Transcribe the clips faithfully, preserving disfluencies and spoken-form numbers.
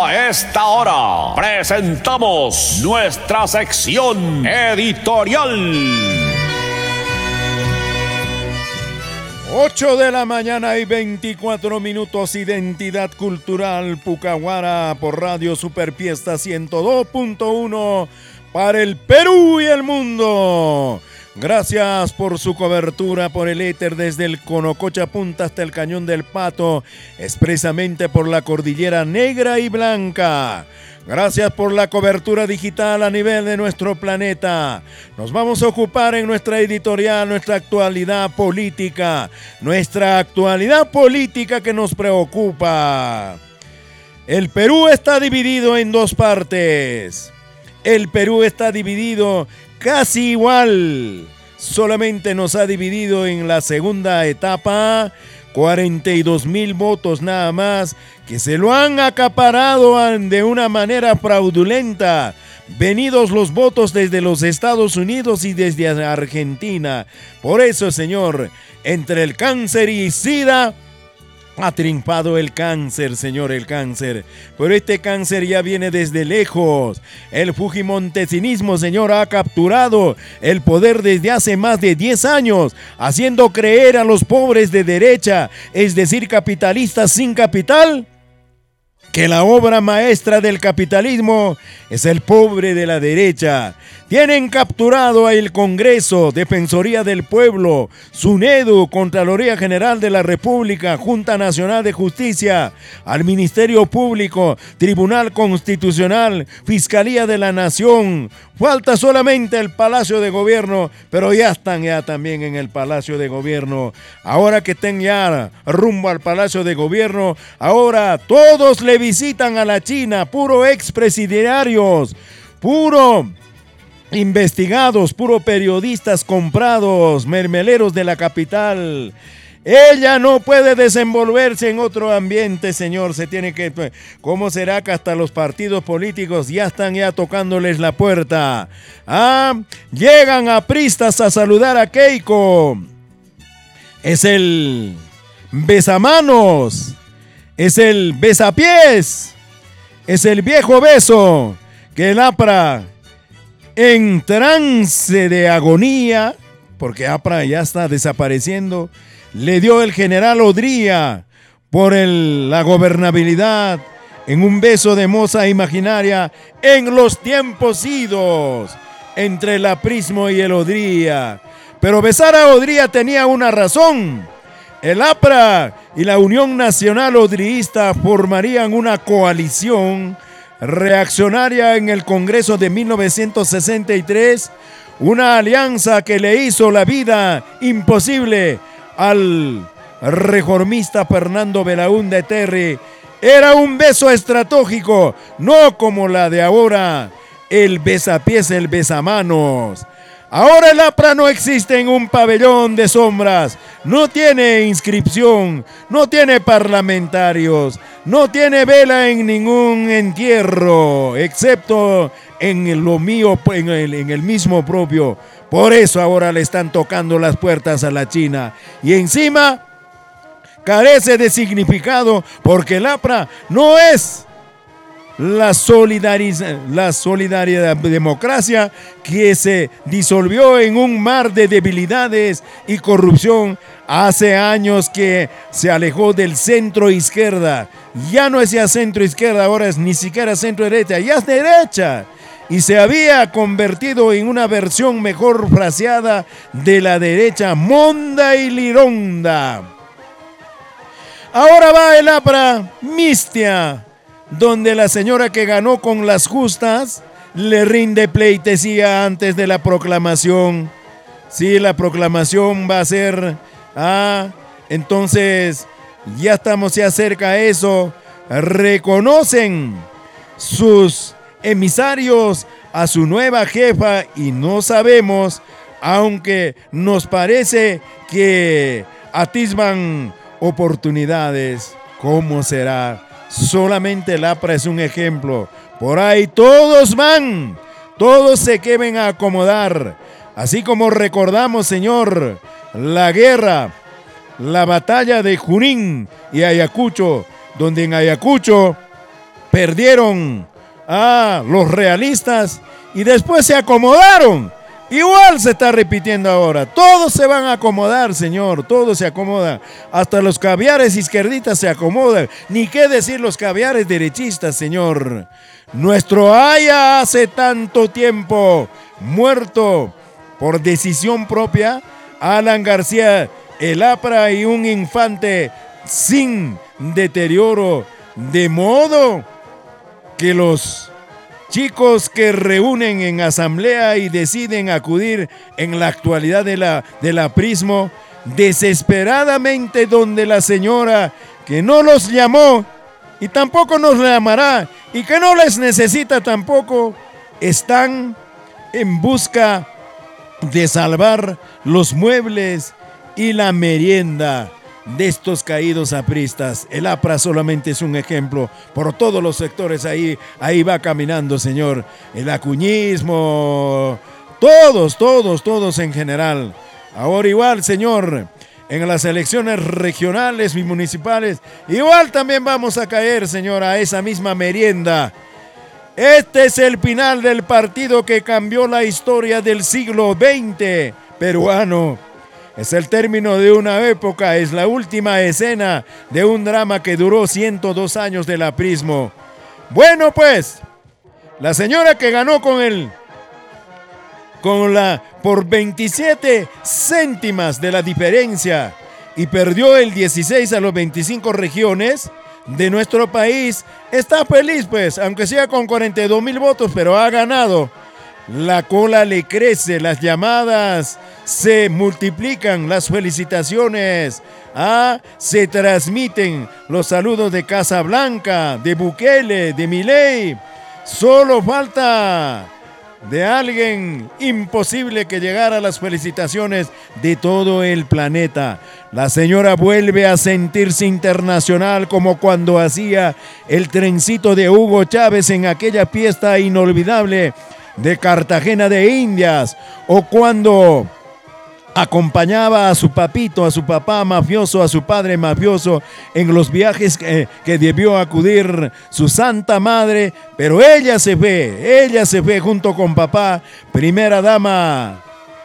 A esta hora presentamos nuestra sección editorial. ocho de la mañana y veinticuatro minutos, Identidad Cultural Pucahuara por Radio Superfiesta ciento dos punto uno para el Perú y el mundo. Gracias por su cobertura por el éter desde el Conococha Punta hasta el Cañón del Pato, expresamente por la Cordillera Negra y Blanca. Gracias por la cobertura digital a nivel de nuestro planeta. Nos vamos a ocupar en nuestra editorial, nuestra actualidad política, nuestra actualidad política que nos preocupa. El Perú está dividido en dos partes. El Perú está dividido casi igual. Solamente nos ha dividido en la segunda etapa cuarenta y dos mil votos nada más, que se lo han acaparado de una manera fraudulenta. Venidos los votos desde los Estados Unidos y desde Argentina. Por eso, señor, entre el cáncer y SIDA, ha triunfado el cáncer, señor, el cáncer. Pero este cáncer ya viene desde lejos. El fujimontesinismo, señor, ha capturado el poder desde hace más de diez años, haciendo creer a los pobres de derecha, es decir, capitalistas sin capital, que la obra maestra del capitalismo es el pobre de la derecha. Tienen capturado al Congreso, Defensoría del Pueblo, SUNEDU, Contraloría General de la República, Junta Nacional de Justicia, al Ministerio Público, Tribunal Constitucional, Fiscalía de la Nación. Falta solamente el Palacio de Gobierno, pero ya están ya también en el Palacio de Gobierno. Ahora que estén ya rumbo al Palacio de Gobierno, ahora todos le visitan a la China, puro expresidiarios, puro investigados, puro periodistas comprados, mermeleros de la capital. Ella no puede desenvolverse en otro ambiente, señor. Se tiene que... ¿Cómo será que hasta los partidos políticos ya están ya tocándoles la puerta? Ah, llegan apristas a saludar a Keiko. Es el besamanos, es el besapiés, es el viejo beso que el APRA, en trance de agonía, porque APRA ya está desapareciendo, le dio el general Odría por el, la gobernabilidad, en un beso de moza imaginaria en los tiempos idos entre el aprismo y el Odría. Pero besar a Odría tenía una razón. El APRA y la Unión Nacional Odriísta formarían una coalición reaccionaria en el Congreso de mil novecientos sesenta y tres, una alianza que le hizo la vida imposible al reformista Fernando Belaúnde Terry. Era un beso estratégico, no como la de ahora, el besapiés, el besamanos. Ahora el APRA no existe en un pabellón de sombras, no tiene inscripción, no tiene parlamentarios, no tiene vela en ningún entierro, excepto en lo mío, en el, en el mismo propio. Por eso ahora le están tocando las puertas a la China. Y encima carece de significado porque el APRA no es la solidaridad, la solidaridad democracia que se disolvió en un mar de debilidades y corrupción hace años, que se alejó del centro izquierda. Ya no es ya centro izquierda, ahora es ni siquiera centro derecha, ya es derecha. Y se había convertido en una versión mejor fraseada de la derecha monda y lironda. Ahora va el APRA Mistia, donde la señora que ganó con las justas le rinde pleitesía antes de la proclamación. Sí, la proclamación va a ser... Ah, entonces ya estamos ya cerca a eso. Reconocen sus emisarios a su nueva jefa y no sabemos, aunque nos parece que atisban oportunidades, ¿cómo será? Solamente el APRA es un ejemplo. Por ahí todos van, todos se quieren acomodar. Así como recordamos, señor, la guerra, la batalla de Junín y Ayacucho, donde en Ayacucho perdieron a los realistas y después se acomodaron. Igual se está repitiendo ahora. Todos se van a acomodar, señor. Todos se acomodan. Hasta los caviares izquierdistas se acomodan. Ni qué decir los caviares derechistas, señor. Nuestro Haya hace tanto tiempo muerto por decisión propia. Alan García, el APRA y un infante sin deterioro. De modo que los chicos que reúnen en asamblea y deciden acudir en la actualidad de la, de la Prismo, desesperadamente donde la señora que no los llamó y tampoco nos llamará y que no les necesita tampoco, están en busca de salvar los muebles y la merienda de estos caídos apristas. El APRA solamente es un ejemplo. Por todos los sectores ahí, ahí va caminando, señor. El acuñismo, todos, todos, todos en general. Ahora igual, señor, en las elecciones regionales y municipales, igual también vamos a caer, señor, a esa misma merienda. Este es el final del partido que cambió la historia del siglo veinte peruano. Es el término de una época, es la última escena de un drama que duró ciento dos años del aprismo. Bueno, pues, la señora que ganó con el, con la, por veintisiete céntimas de la diferencia y perdió el dieciséis a los veinticinco regiones de nuestro país, está feliz, pues, aunque sea con cuarenta y dos mil votos, pero ha ganado. La cola le crece, las llamadas se multiplican, las felicitaciones, ah, se transmiten los saludos de Casablanca, de Bukele, de Milei. Solo falta de alguien imposible que llegara a las felicitaciones de todo el planeta. La señora vuelve a sentirse internacional como cuando hacía el trencito de Hugo Chávez en aquella fiesta inolvidable de Cartagena de Indias, o cuando acompañaba a su papito, a su papá mafioso, a su padre mafioso en los viajes que, que debió acudir su santa madre, pero ella se fue, ella se fue junto con papá, primera dama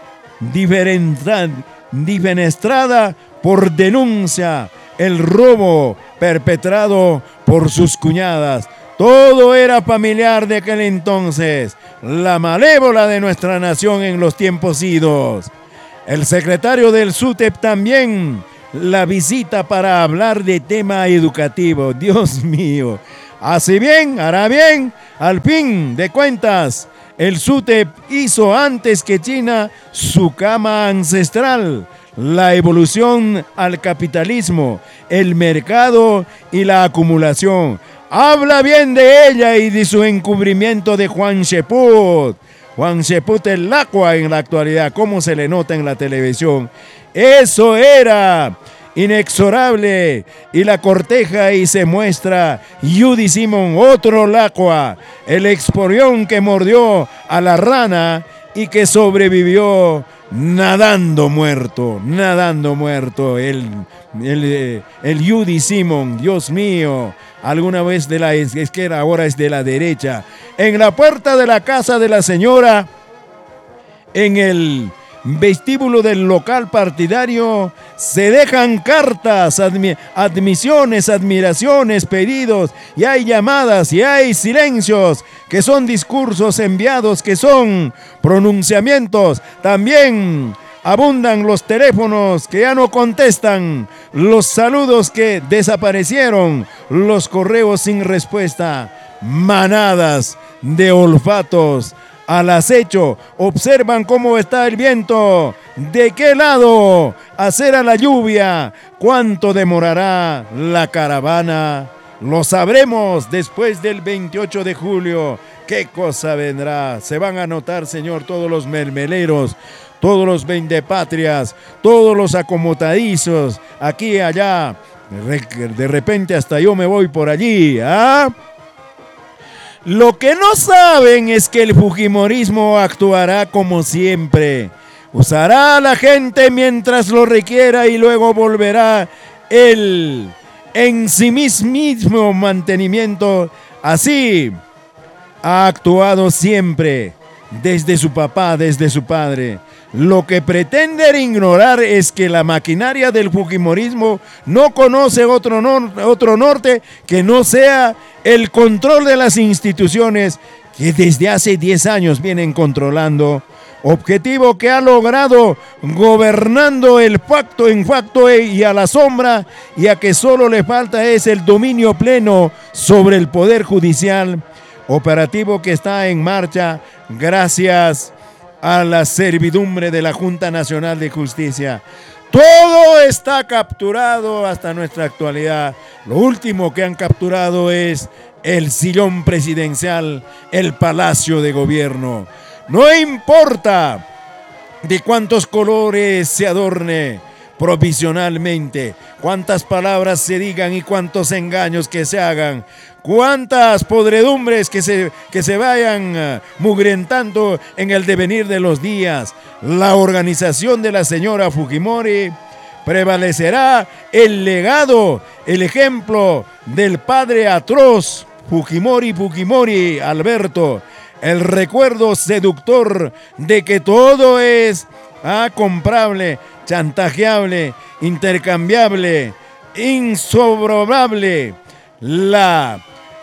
defenestrada por denuncia el robo perpetrado por sus cuñadas. Todo era familiar de aquel entonces, la malévola de nuestra nación en los tiempos idos. El secretario del SUTEP también la visita para hablar de tema educativo. Dios mío, hace bien, hará bien. Al fin de cuentas, el SUTEP hizo antes que China su cama ancestral. La evolución al capitalismo, el mercado y la acumulación. Habla bien de ella y de su encubrimiento de Juan Cheput. Juan Cheput el Lacua en la actualidad, como se le nota en la televisión. Eso era inexorable. Y la corteja y se muestra Judy Simon, otro Lacua, el exporión que mordió a la rana y que sobrevivió nadando muerto, nadando muerto. El, el, el Judy Simon, Dios mío. Alguna vez de la izquierda, ahora es de la derecha. En la puerta de la casa de la señora, en el vestíbulo del local partidario, se dejan cartas, admi- admisiones, admiraciones, pedidos, y hay llamadas y hay silencios, que son discursos enviados, que son pronunciamientos. También abundan los teléfonos que ya no contestan, los saludos que desaparecieron, los correos sin respuesta, manadas de olfatos al acecho. Observan cómo está el viento, de qué lado hacer a la lluvia, cuánto demorará la caravana. Lo sabremos después del veintiocho de julio. ¿Qué cosa vendrá? Se van a notar, señor, todos los mermeleros, todos los vendepatrias, todos los acomodadizos, aquí y allá. De repente hasta yo me voy por allí, ¿ah? Lo que no saben es que el fujimorismo actuará como siempre. Usará a la gente mientras lo requiera y luego volverá el en sí mismo mantenimiento Así ha actuado siempre, desde su papá, desde su padre. Lo que pretenden ignorar es que la maquinaria del fujimorismo no conoce otro, nor- otro norte que no sea el control de las instituciones que desde hace diez años vienen controlando, objetivo que ha logrado gobernando el facto en facto y a la sombra, y a que solo le falta es el dominio pleno sobre el poder judicial, operativo que está en marcha gracias a la servidumbre de la Junta Nacional de Justicia. Todo está capturado hasta nuestra actualidad. Lo último que han capturado es el sillón presidencial, el palacio de gobierno. No importa de cuántos colores se adorne provisionalmente, cuántas palabras se digan y cuántos engaños que se hagan, cuántas podredumbres que se, que se vayan uh, mugrientando en el devenir de los días. La organización de la señora Fujimori prevalecerá el legado, el ejemplo del padre atroz Fujimori Fujimori Alberto, el recuerdo seductor de que todo es ah, comprable, chantajeable, intercambiable, insobrable. La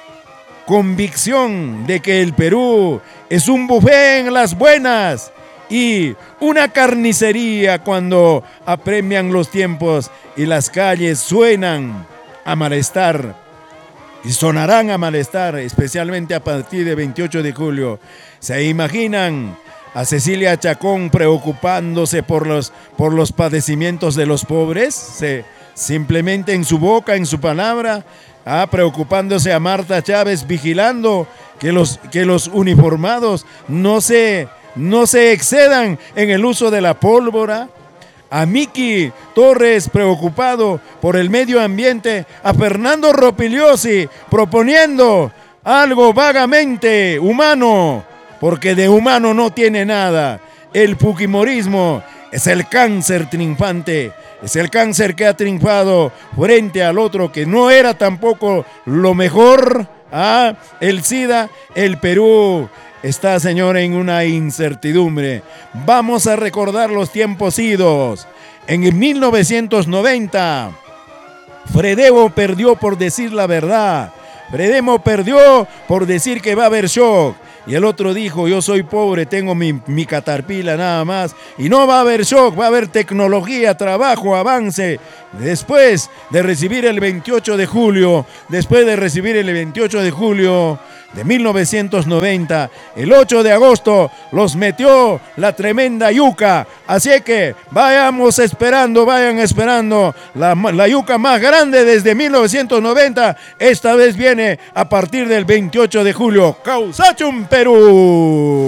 convicción de que el Perú es un buffet en las buenas y una carnicería cuando apremian los tiempos y las calles suenan a malestar y sonarán a malestar, especialmente a partir del veintiocho de julio. ¿Se imaginan a Cecilia Chacón preocupándose por los, por los padecimientos de los pobres? Se, simplemente en su boca, en su palabra, ah, preocupándose a Marta Chávez, vigilando que los, que los uniformados no se, no se excedan en el uso de la pólvora. A Miki Torres preocupado por el medio ambiente, a Fernando Ropigliosi proponiendo algo vagamente humano, porque de humano no tiene nada. El fujimorismo es el cáncer triunfante, es el cáncer que ha triunfado frente al otro que no era tampoco lo mejor, ¿ah? El SIDA. El Perú está, señor, en una incertidumbre. Vamos a recordar los tiempos idos. En mil novecientos noventa, Fredevo perdió por decir la verdad. Fredevo perdió por decir que va a haber shock. Y el otro dijo, yo soy pobre, tengo mi, mi catarpila nada más. Y no va a haber shock, va a haber tecnología, trabajo, avance. Después de recibir el veintiocho de julio, después de recibir el veintiocho de julio de mil novecientos noventa, el ocho de agosto los metió la tremenda yuca. Así que vayamos esperando, vayan esperando. La, la yuca más grande desde mil novecientos noventa, esta vez viene a partir del veintiocho de julio. ¡Causachum, Perú!